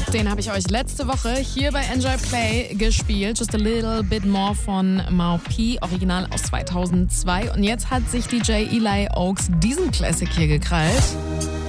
Den habe ich euch letzte Woche hier bei Enjoy Play gespielt. Just a Little Bit More von Mau P, Original aus 2002. Und jetzt hat sich DJ Eli Oaks diesen Classic hier gekrallt.